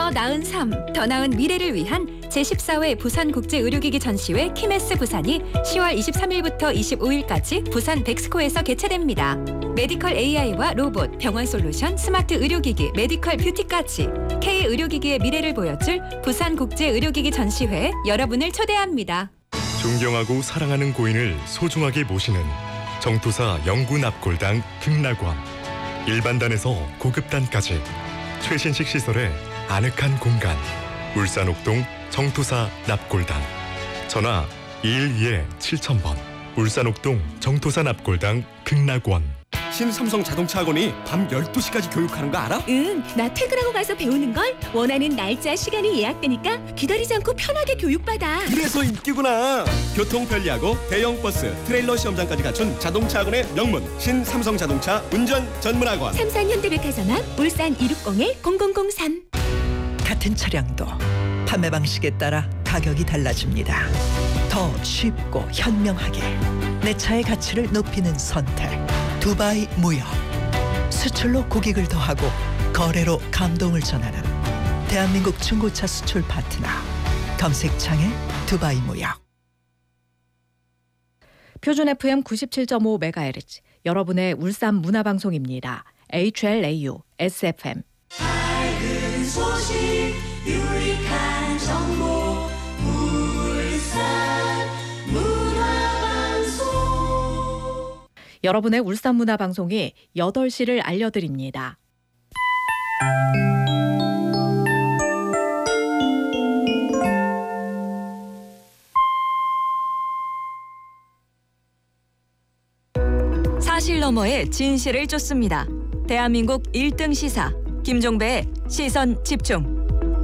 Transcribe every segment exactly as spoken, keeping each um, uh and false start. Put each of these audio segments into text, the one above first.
더 나은 삶, 더 나은 미래를 위한 제십사 회 부산국제의료기기 전시회 키메스 부산이 시월 이십삼일부터 이십오일까지 부산 백스코에서 개최됩니다. 메디컬 에이아이와 로봇, 병원 솔루션, 스마트 의료기기, 메디컬 뷰티까지 K의료기기의 미래를 보여줄 부산국제의료기기 전시회에 여러분을 초대합니다. 존경하고 사랑하는 고인을 소중하게 모시는 정토사 영구납골당 극락원. 일반단에서 고급단까지 최신식 시설에 아늑한 공간. 울산 옥동 정토사 납골당. 전화 이일이 칠천 번. 울산 옥동 정토사 납골당 극락원. 신삼성 자동차 학원이 밤 열두 시까지 교육하는 거 알아? 응, 나 퇴근하고 가서 배우는걸. 원하는 날짜, 시간이 예약되니까 기다리지 않고 편하게 교육받아. 그래서 인기구나. 교통 편리하고 대형 버스, 트레일러 시험장까지 갖춘 자동차 학원의 명문 신삼성 자동차 운전 전문 학원. 삼산 현대백화점 앞 울산 이육공일 공공공삼. 같은 차량도 판매 방식에 따라 가격이 달라집니다. 더 쉽고 현명하게 내 차의 가치를 높이는 선택. 두바이 무역. 수출로 고객을 더하고 거래로 감동을 전하는 대한민국 중고차 수출 파트너. 검색창에 두바이 무역. 표준 에프엠 구십칠 점 오 메가헤르츠 여러분의 울산 문화방송입니다. 에이치엘에이유 에스에프엠. 밝은 소식 유익한 정보 울산 문화방송. 여러분의 울산 문화방송이 여덟 시를 알려드립니다. 사실 너머의 진실을 쫓습니다. 대한민국 일 등 시사 김종배의 시선 집중.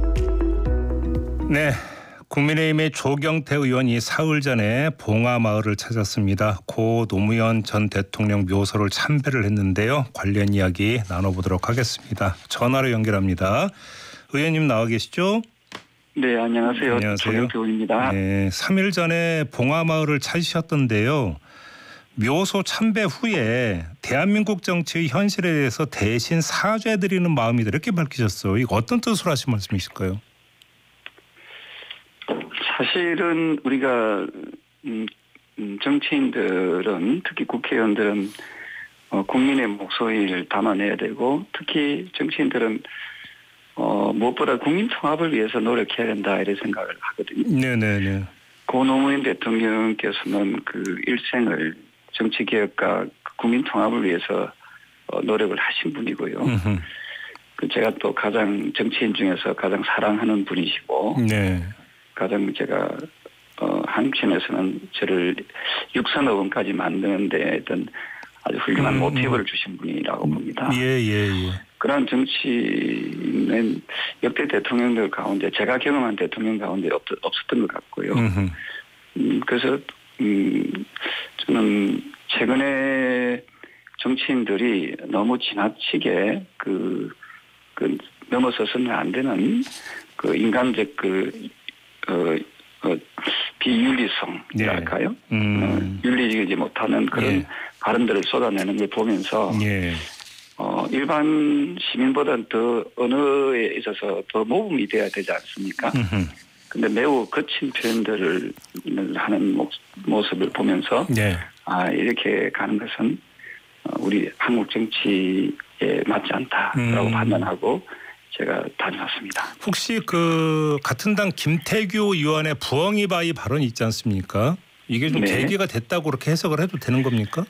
네, 국민의힘의 조경태 의원이 사흘 전에 봉화마을을 찾았습니다. 고 노무현 전 대통령 묘소를 참배를 했는데요. 관련 이야기 나눠보도록 하겠습니다. 전화로 연결합니다. 의원님 나와 계시죠? 네, 안녕하세요. 안녕하세요. 조경태 의원입니다. 네, 삼일 전에 봉화마을을 찾으셨던데요. 묘소 참배 후에 대한민국 정치의 현실에 대해서 대신 사죄드리는 마음이다 이렇게 밝히셨어요. 이거 어떤 뜻으로 하신 말씀이실까요? 사실은 우리가 음, 음, 정치인들은 특히 국회의원들은 어, 국민의 목소리를 담아내야 되고 특히 정치인들은 어, 무엇보다 국민 통합을 위해서 노력해야 된다 이런 생각을 하거든요. 네네네. 고 노무현 대통령께서는 그 일생을 정치개혁과 국민 통합을 위해서 어, 노력을 하신 분이고요. 그 제가 또 가장 정치인 중에서 가장 사랑하는 분이시고 네. 가장 제가 어, 한편에서는 저를 육선 의원까지 만드는데 어떤 아주 훌륭한 음. 모티브를 주신 분이라고 봅니다. 예, 예, 예. 그런 정치는 역대 대통령들 가운데 제가 경험한 대통령 가운데 없, 없었던 것 같고요. 음, 그래서 음, 저는 최근에 정치인들이 너무 지나치게 그, 그 넘어서서는 안 되는 그 인간적 그 어, 어, 비윤리성이랄까요? 예. 음. 어, 윤리적이지 못하는 그런 예. 발언들을 쏟아내는 걸 보면서 예. 어, 일반 시민보다는 더 언어에 있어서 더 모범이 돼야 되지 않습니까? 근데 매우 거친 표현들을 하는 모습을 보면서 네. 아 이렇게 가는 것은 우리 한국 정치에 맞지 않다라고 음. 판단하고 제가 다녀왔습니다. 혹시 그 같은 당 김태규 의원의 부엉이 바위 발언이 있지 않습니까? 이게 좀 네. 계기가 됐다고 그렇게 해석을 해도 되는 겁니까?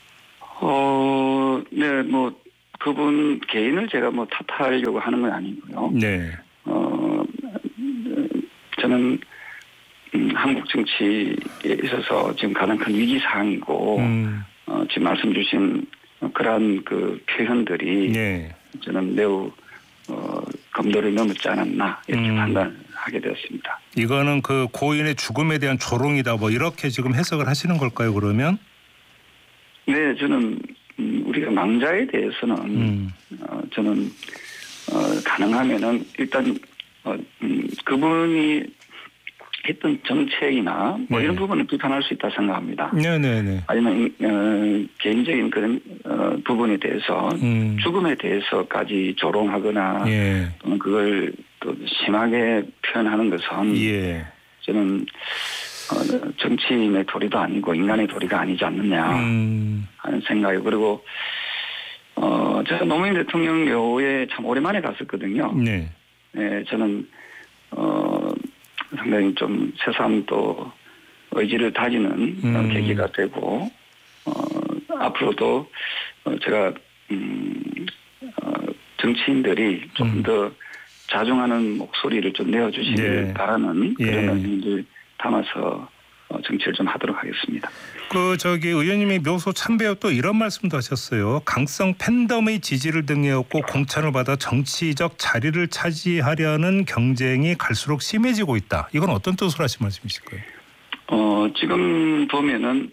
어, 네, 뭐 그분 개인을 제가 뭐 탓하려고 하는 건 아니고요. 네. 어. 저는 음, 한국 정치에 있어서 지금 가장 큰 위기 상황이고 음. 어, 지금 말씀 주신 그러한 그 표현들이 네. 저는 매우 어, 검도를 넘었지 않았나 이렇게 음. 판단하게 되었습니다. 이거는 그 고인의 죽음에 대한 조롱이다 뭐 이렇게 지금 해석을 하시는 걸까요 그러면? 네, 저는 음, 우리가 망자에 대해서는 음. 어, 저는 어, 가능하면은 일단 어, 음, 그분이 했던 정책이나 뭐 네. 이런 부분을 비판할 수 있다 생각합니다. 네네네. 아니면 어, 개인적인 그런 어, 부분에 대해서 음. 죽음에 대해서까지 조롱하거나 네. 또는 그걸 또 심하게 표현하는 것은 예. 저는 어, 정치인의 도리도 아니고 인간의 도리가 아니지 않느냐 음. 하는 생각이 그리고 어, 제가 노무현 대통령 묘에 참 오랜만에 갔었거든요. 네. 네, 저는 어, 상당히 좀 새삼 또 의지를 다지는 음. 계기가 되고 어, 앞으로도 어, 제가 음, 어, 정치인들이 좀 더 음. 자중하는 목소리를 좀 내어주시길 네. 바라는 예. 그런 의미를 담아서 어, 정치를 좀 하도록 하겠습니다. 그 저기 의원님이 묘소 참배 후 또 이런 말씀도 하셨어요. 강성 팬덤의 지지를 등에업고 공천을 받아 정치적 자리를 차지하려는 경쟁이 갈수록 심해지고 있다. 이건 어떤 뜻으로 하신 말씀이실까요? 어, 지금 보면은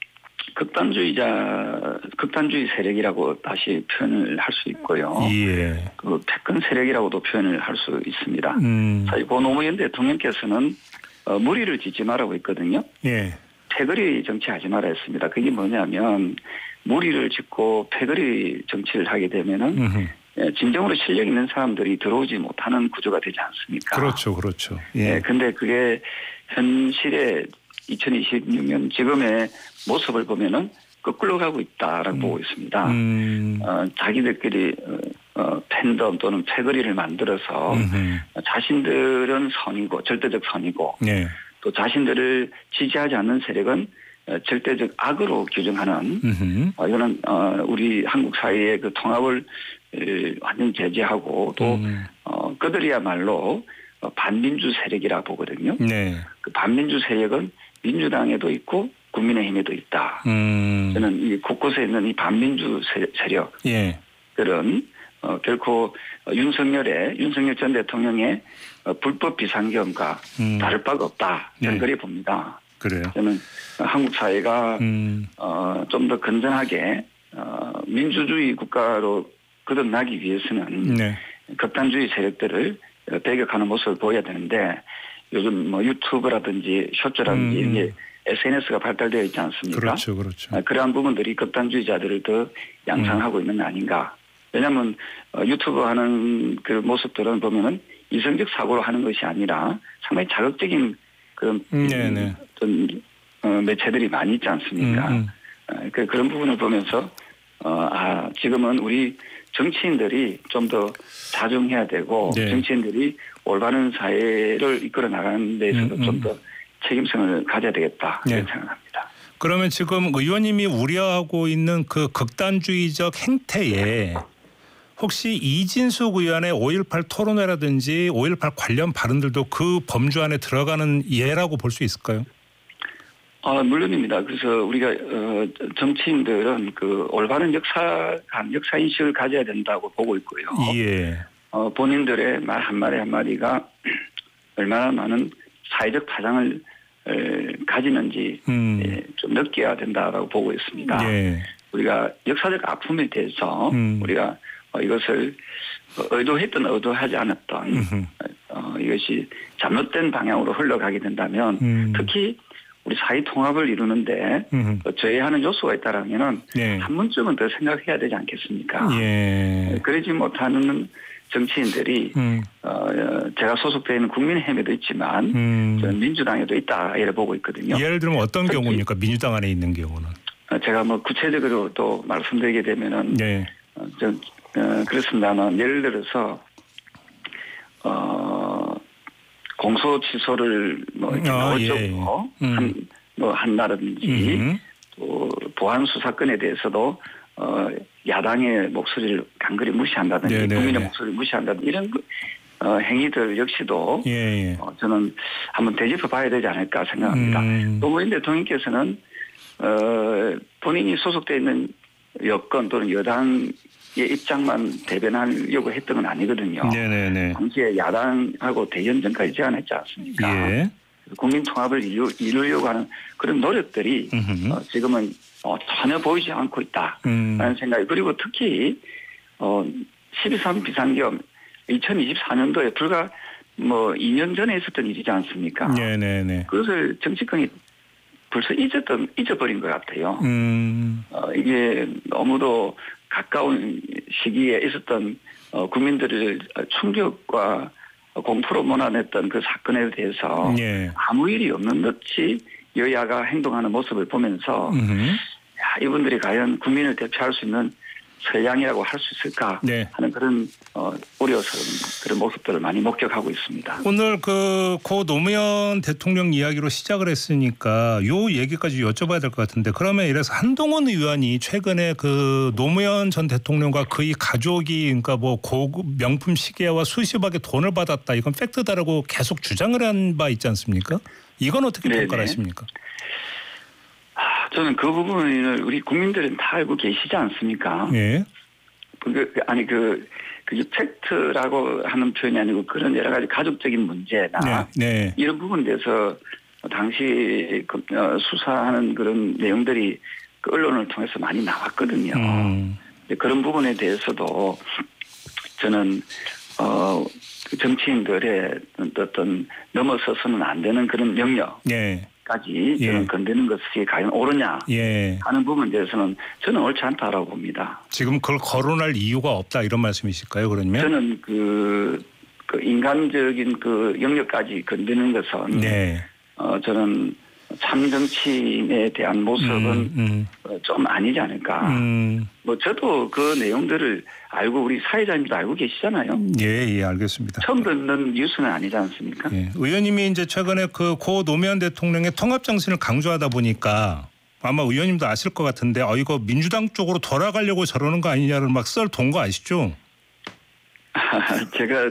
극단주의자, 극단주의 세력이라고 다시 표현을 할 수 있고요. 예. 그 패권 세력이라고도 표현을 할 수 있습니다. 음. 사실 고 노무현 대통령께서는 어, 무리를 짓지 말라고 했거든요. 예. 패거리 정치하지 말아 했습니다. 그게 뭐냐면 무리를 짓고 패거리 정치를 하게 되면은 음흠. 예, 진정으로 실력 있는 사람들이 들어오지 못하는 구조가 되지 않습니까? 그렇죠, 그렇죠. 예. 예. 근데 그게 현실의 이천이십육 년 지금의 모습을 보면은 거꾸로 가고 있다라고 음. 보고 있습니다. 음. 어, 자기들끼리 어, 어, 팬덤 또는 패거리를 만들어서 음흠. 자신들은 선이고 절대적 선이고 네. 또 자신들을 지지하지 않는 세력은 어, 절대적 악으로 규정하는 음흠. 어, 이거는 어, 우리 한국 사회의 그 통합을 에, 완전 제재하고 또 음. 어, 그들이야말로 어, 반민주 세력이라 보거든요. 네. 그 반민주 세력은 민주당에도 있고 국민의힘에도 있다. 음. 저는 이 곳곳에 있는 이 반민주 세력들은 예. 어, 결코 윤석열의 윤석열 전 대통령의 어, 불법 비상계엄과 음. 다를 바가 없다. 저는 네. 그래 봅니다. 그래요. 저는 한국 사회가 음. 어, 좀 더 건전하게 어, 민주주의 국가로 거듭나기 위해서는 네. 극단주의 세력들을 배격하는 모습을 보여야 되는데 요즘 뭐 유튜브라든지 쇼츠라든지 음. 이게 에스엔에스가 발달되어 있지 않습니까? 그렇죠, 그렇죠. 그러한 부분들이 극단주의자들을 더 양상하고 음. 있는 게 아닌가. 왜냐하면 유튜브 하는 그 모습들은 보면은 이성적 사고로 하는 것이 아니라 상당히 자극적인 그런 네네. 어떤 매체들이 많이 있지 않습니까? 음, 음. 그런 부분을 보면서 어, 아 지금은 우리 정치인들이 좀 더 자중해야 되고 네. 정치인들이 올바른 사회를 이끌어 나가는 데 있어서 음, 음. 좀 더 책임성을 가져야 되겠다 네. 이런 생각합니다. 그러면 지금 의원님이 우려하고 있는 그 극단주의적 행태에 혹시 이진숙 의원의 오일팔 토론회라든지 오일팔 관련 발언들도 그 범주 안에 들어가는 예라고 볼 수 있을까요? 아, 물론입니다. 그래서 우리가 어, 정치인들은 그 올바른 역사, 역사 인식을 가져야 된다고 보고 있고요. 예. 어, 본인들의 말 한마디 한마디가 얼마나 많은 사회적 타장을 에, 가지는지 음. 예, 좀 느껴야 된다라고 보고 있습니다. 예. 우리가 역사적 아픔에 대해서 음. 우리가 어, 이것을 의도했든 의도하지 않았던 어, 이것이 잘못된 방향으로 흘러가게 된다면 음. 특히 우리 사회 통합을 이루는데 음. 저해하는 요소가 있다라면은 네. 한 번쯤은 더 생각해야 되지 않겠습니까? 예. 그러지 못하는 정치인들이 음. 어, 제가 소속되어 있는 국민의힘에도 있지만 음. 저는 민주당에도 있다 이래 보고 있거든요. 예를 들면 어떤 경우입니까? 민주당 안에 있는 경우는. 제가 뭐 구체적으로 또 말씀드리게 되면은 네. 어, 저, 어, 그렇습니다만 예를 들어서 어, 공소 취소를 뭐 이렇게 아, 넣어주고 예. 음. 한, 뭐 한다든지 음. 또 보안 수사권에 대해서도 어, 야당의 목소리를 간거리 무시한다든지 네네네. 국민의 목소리를 무시한다든지 이런 그, 어, 행위들 역시도 예, 예. 어, 저는 한번 되짚어 봐야 되지 않을까 생각합니다. 음. 노무현 대통령께서는 어, 본인이 소속되어 있는 여권 또는 여당의 입장만 대변하려고 했던 건 아니거든요. 네네네. 당시에 야당하고 대연정까지 제안했지 않습니까? 예. 국민 통합을 이루, 이루려고 하는 그런 노력들이 어, 지금은 어, 전혀 보이지 않고 있다라는 음. 생각이 그리고 특히 어, 십이 삼 비상계엄 이천이십사 년도에 불과 뭐 이 년 전에 있었던 일이지 않습니까? 네네네. 그것을 정치권이 벌써 잊었던 잊어버린 것 같아요. 음. 어, 이게 너무도 가까운 시기에 있었던 어, 국민들의 충격과 공포로 몰아냈던 그 사건에 대해서 예. 아무 일이 없는 듯이 여야가 행동하는 모습을 보면서 음흠. 야, 이분들이 과연 국민을 대표할 수 있는 서양이라고 할 수 있을까 네. 하는 그런 어, 우려스러운 그런 모습들을 많이 목격하고 있습니다. 오늘 그 고 노무현 대통령 이야기로 시작을 했으니까 요 얘기까지 여쭤봐야 될 것 같은데 그러면 이래서 한동훈 의원이 최근에 그 노무현 전 대통령과 그의 가족이 그러니까 뭐 고급 명품 시계와 수십억의 돈을 받았다 이건 팩트다라고 계속 주장을 한 바 있지 않습니까? 이건 어떻게 네네. 평가하십니까? 아, 저는 그 부분을 우리 국민들은 다 알고 계시지 않습니까? 예. 그, 아니 그, 그 팩트라고 하는 표현이 아니고 그런 여러 가지 가족적인 문제나 네. 네. 이런 부분에 대해서 당시 그, 어, 수사하는 그런 내용들이 그 언론을 통해서 많이 나왔거든요. 음. 그런 부분에 대해서도 저는 어, 그 정치인들의 어떤 넘어서서는 안 되는 그런 명령. 예. 까지 예. 저는 건드는 것이 과연 옳으냐 예. 하는 부분에 대해서는 저는 옳지 않다라고 봅니다. 지금 그걸 거론할 이유가 없다 이런 말씀이실까요? 그러면 저는 그, 그 인간적인 그 영역까지 건드는 것은 네. 어, 저는 참 정치인에 대한 모습은 음, 음. 어, 좀 아니지 않을까. 음. 뭐 저도 그 내용들을 알고 우리 사회자님도 알고 계시잖아요. 예, 예, 알겠습니다. 처음 듣는 뉴스는 아니지 않습니까? 예. 의원님이 이제 최근에 그 고 노무현 대통령의 통합 정신을 강조하다 보니까 아마 의원님도 아실 것 같은데 어 이거 민주당 쪽으로 돌아가려고 저러는 거 아니냐를 막 썰 돈 거 아시죠? 제가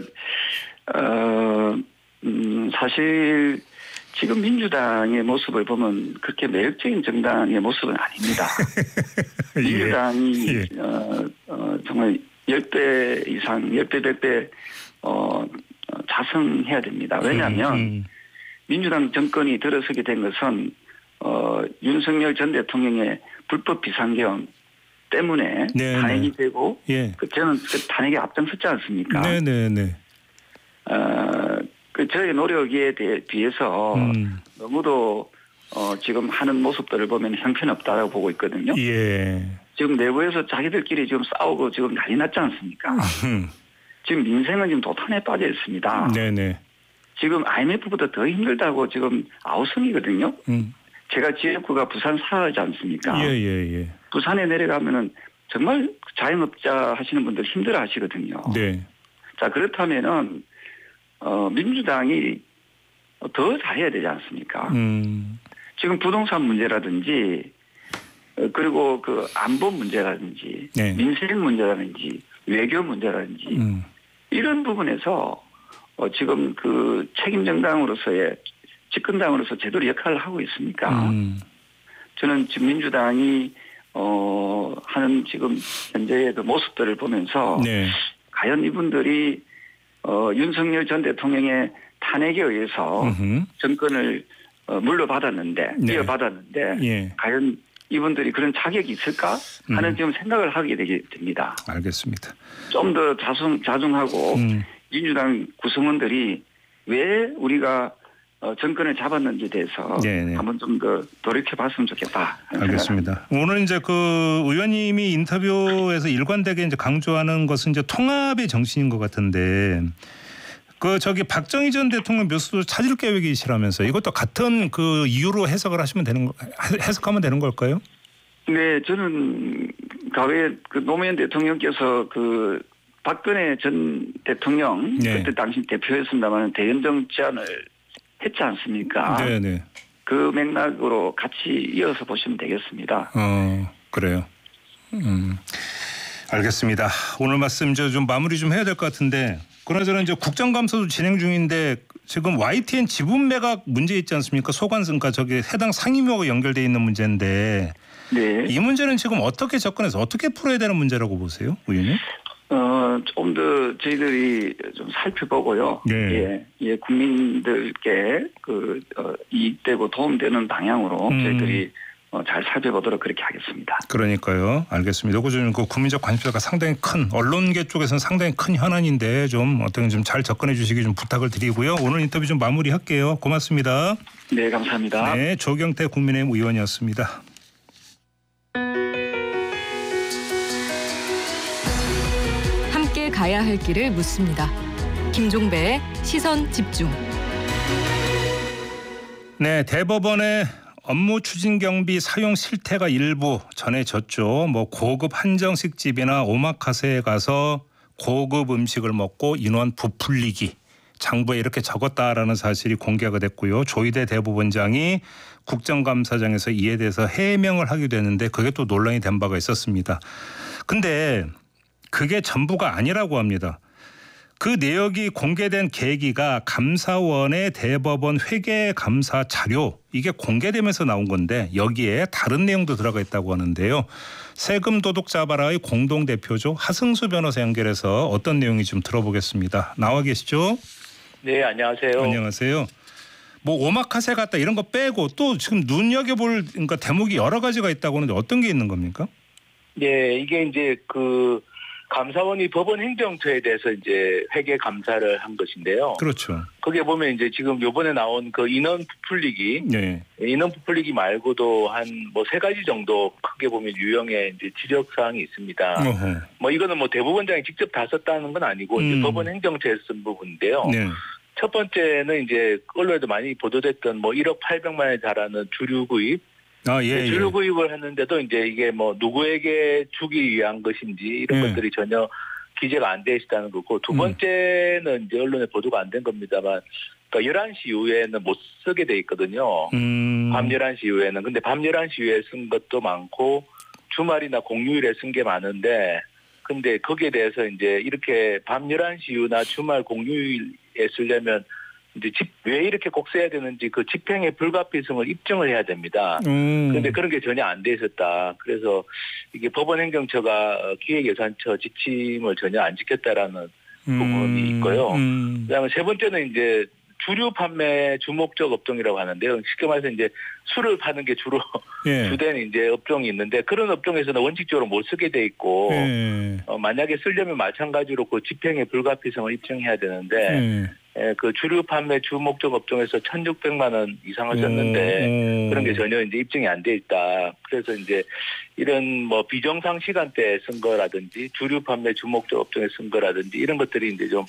어, 음, 사실 지금 민주당의 모습을 보면 그렇게 매력적인 정당의 모습은 아닙니다. 예. 민주당이 예. 어, 어, 정말 십 배 이상, 십 배, 백 배 어, 자성해야 됩니다. 왜냐하면 음, 음. 민주당 정권이 들어서게 된 것은 어, 윤석열 전 대통령의 불법 비상계엄 때문에 네, 탄핵이 네. 되고 예. 그 저는 그 탄핵에 앞장섰지 않습니까? 네네네. 네, 네. 어, 그 저의 노력에 대해 비해서 음. 너무도 어, 지금 하는 모습들을 보면 형편없다고 보고 있거든요. 예. 지금 내부에서 자기들끼리 지금 싸우고 지금 난리 났지 않습니까? 음. 지금 민생은 지금 도탄에 빠져 있습니다. 네네. 지금 아이엠에프보다 더 힘들다고 지금 아우성이거든요. 음. 제가 지역구가 부산 사하지 않습니까? 예예예. 예. 부산에 내려가면은 정말 자영업자 하시는 분들 힘들어 하시거든요. 네. 자, 그렇다면은 어, 민주당이 더 잘해야 되지 않습니까? 음. 지금 부동산 문제라든지 어, 그리고 그 안보 문제라든지 네. 민생 문제라든지 외교 문제라든지 음. 이런 부분에서 어, 지금 그 책임 정당으로서의 집권당으로서 제대로 역할을 하고 있습니까? 음. 저는 지금 민주당이 어, 하는 지금 현재의 그 모습들을 보면서 네. 과연 이분들이 어, 윤석열 전 대통령의 탄핵에 의해서 음흠. 정권을 어, 물려받았는데, 네. 이어받았는데, 예. 과연 이분들이 그런 자격이 있을까 하는 음. 지금 생각을 하게 되게 됩니다. 알겠습니다. 좀 더 자중, 자중하고 음. 민주당 구성원들이 왜 우리가 어, 정권을 잡았는지에 대해서 네네. 한번 좀 더 돌이켜봤으면 좋겠다. 알겠습니다. 오늘 이제 그 의원님이 인터뷰에서 일관되게 이제 강조하는 것은 이제 통합의 정신인 것 같은데 그 저기 박정희 전 대통령 묘소도 찾을 계획이시라면서 이것도 같은 그 이유로 해석을 하시면 되는 거 해석하면 되는 걸까요? 네, 저는 과거에 그 노무현 대통령께서 그 박근혜 전 대통령 네. 그때 당시 대표였습니다만 대연정 제안을 했지 않습니까? 네네. 그 맥락으로 같이 이어서 보시면 되겠습니다. 어 그래요. 음 알겠습니다. 오늘 말씀 이제 좀 마무리 좀 해야 될 것 같은데 그나저나 이제 국정감사도 진행 중인데 지금 와이티엔 지분 매각 문제 있지 않습니까? 소관승가 저기 해당 상임위와 연결돼 있는 문제인데 네. 이 문제는 지금 어떻게 접근해서 어떻게 풀어야 되는 문제라고 보세요, 의원님? 어, 좀 더 저희들이 좀 살펴보고요. 네. 예, 예, 국민들께 그, 어, 이익되고 도움되는 방향으로 음. 저희들이 어, 잘 살펴보도록 그렇게 하겠습니다. 그러니까요. 알겠습니다. 이거 좀 그 국민적 관심사가 상당히 큰 언론계 쪽에서는 상당히 큰 현안인데 좀 어떻게 좀 잘 접근해 주시기 좀 부탁을 드리고요. 오늘 인터뷰 좀 마무리할게요. 고맙습니다. 네, 감사합니다. 네, 조경태 국민의힘 의원이었습니다. 함께 가야 할 길을 묻습니다. 김종배의 시선 집중. 네, 대법원의 업무 추진 경비 사용 실태가 일부 전해졌죠. 뭐 고급 한정식 집이나 오마카세에 가서 고급 음식을 먹고 인원 부풀리기 장부에 이렇게 적었다라는 사실이 공개가 됐고요. 조희대 대법원장이 국정감사장에서 이에 대해서 해명을 하기도 했는데 그게 또 논란이 된 바가 있었습니다. 근데 그게 전부가 아니라고 합니다. 그 내역이 공개된 계기가 감사원의 대법원 회계 감사 자료 이게 공개되면서 나온 건데 여기에 다른 내용도 들어가 있다고 하는데요. 세금 도둑 잡아라의 공동대표죠. 하승수 변호사 연결해서 어떤 내용인지 좀 들어보겠습니다. 나와 계시죠? 네, 안녕하세요. 안녕하세요. 뭐 오마카세 갔다 이런 거 빼고 또 지금 눈여겨볼 그러니까 대목이 여러 가지가 있다고 하는데 어떤 게 있는 겁니까? 네, 이게 이제 그 감사원이 법원 행정처에 대해서 이제 회계 감사를 한 것인데요. 그렇죠. 거기에 보면 이제 지금 요번에 나온 그 인원 부풀리기, 네. 인원 부풀리기 말고도 한 뭐 세 가지 정도 크게 보면 유형의 이제 지적 사항이 있습니다. 어허. 뭐 이거는 뭐 대법원장이 직접 다 썼다는 건 아니고 음. 이제 법원 행정처에서 쓴 부분인데요. 네. 첫 번째는 이제 언론에도 많이 보도됐던 뭐 일억 팔백만에 달하는 주류 구입. 아, 예, 주류 예. 구입을 했는데도 이제 이게 뭐 누구에게 주기 위한 것인지 이런 예. 것들이 전혀 기재가 안 돼 있다는 거고 두 번째는 이제 언론에 보도가 안 된 겁니다만 그러니까 열한 시 이후에는 못 쓰게 돼 있거든요. 음. 밤 열한 시 이후에는. 근데 밤 열한 시 이후에 쓴 것도 많고 주말이나 공휴일에 쓴 게 많은데 근데 거기에 대해서 이제 이렇게 밤 열한 시 이후나 주말 공휴일에 쓰려면 이제 집, 왜 이렇게 꼭 써야 되는지 그 집행의 불가피성을 입증을 해야 됩니다. 음. 그런데 그런 게 전혀 안 돼 있었다. 그래서 이게 법원 행정처가 기획예산처 지침을 전혀 안 지켰다라는 음. 부분이 있고요. 음. 그다음에 세 번째는 이제 주류 판매 주목적 업종이라고 하는데요. 쉽게 말해서 이제 술을 파는 게 주로 예. 주된 이제 업종이 있는데 그런 업종에서는 원칙적으로 못 쓰게 돼 있고 예. 어, 만약에 쓰려면 마찬가지로 그 집행의 불가피성을 입증해야 되는데 예. 예, 그 주류 판매 주목적 업종에서 천육백만 원 이상을 썼는데 오. 그런 게 전혀 이제 입증이 안 돼 있다. 그래서 이제 이런 뭐 비정상 시간대에 쓴 거라든지 주류 판매 주목적 업종에 쓴 거라든지 이런 것들이 이제 좀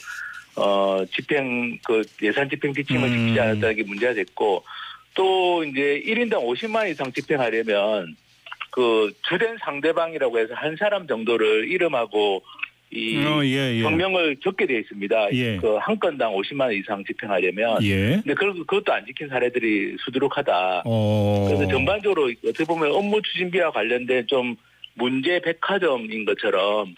어, 집행 그 예산 집행 지침을 음. 지키지 않았다는 게 문제가 됐고 또 이제 일 인당 오십만 원 이상 집행하려면 그 주된 상대방이라고 해서 한 사람 정도를 이름하고 이 어, 예, 예. 성명을 적게 되어 있습니다. 예. 그 한 건당 오십만 원 이상 집행하려면. 예. 근데 그, 그것도 안 지킨 사례들이 수두룩하다. 어. 그래서 전반적으로 어떻게 보면 업무 추진비와 관련된 좀 문제 백화점인 것처럼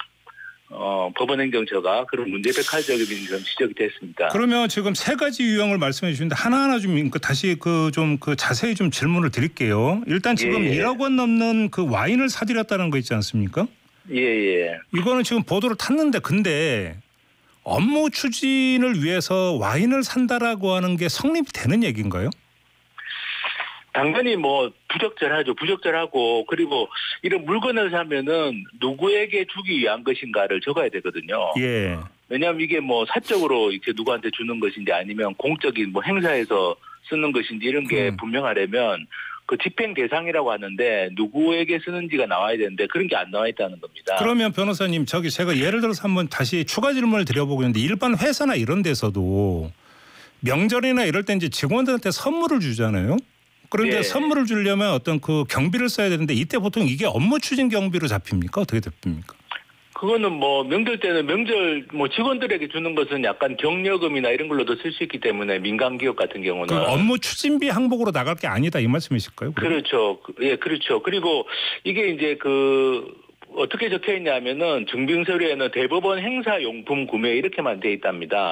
어, 법원 행정처가 그런 문제 백화점이 좀 지적이 됐습니다. 그러면 지금 세 가지 유형을 말씀해 주시는데 하나하나 좀 그 다시 그 좀 그 자세히 좀 질문을 드릴게요. 일단 지금 예, 예. 일억 원 넘는 그 와인을 사들였다는 거 있지 않습니까? 예, 예. 이거는 지금 보도를 탔는데 근데 업무 추진을 위해서 와인을 산다라고 하는 게 성립이 되는 얘기인가요? 당연히 뭐 부적절하죠. 부적절하고 그리고 이런 물건을 사면은 누구에게 주기 위한 것인가를 적어야 되거든요. 예. 왜냐하면 이게 뭐 사적으로 이렇게 누구한테 주는 것인지 아니면 공적인 뭐 행사에서 쓰는 것인지 이런 게 음. 분명하려면 그 집행 대상이라고 하는데 누구에게 쓰는지가 나와야 되는데 그런 게 안 나와 있다는 겁니다. 그러면 변호사님 저기 제가 예를 들어서 한번 다시 추가 질문을 드려보고 있는데 일반 회사나 이런 데서도 명절이나 이럴 때 이제 직원들한테 선물을 주잖아요. 그런데 예. 선물을 주려면 어떤 그 경비를 써야 되는데 이때 보통 이게 업무 추진 경비로 잡힙니까? 어떻게 잡힙니까? 그거는 뭐 명절 때는 명절 뭐 직원들에게 주는 것은 약간 격려금이나 이런 걸로도 쓸 수 있기 때문에 민간 기업 같은 경우는 그 업무 추진비 항목으로 나갈 게 아니다 이 말씀이실까요? 그럼? 그렇죠. 예, 그렇죠. 그리고 이게 이제 그 어떻게 적혀 있냐면은 증빙 서류에는 대법원 행사 용품 구매 이렇게만 돼 있답니다.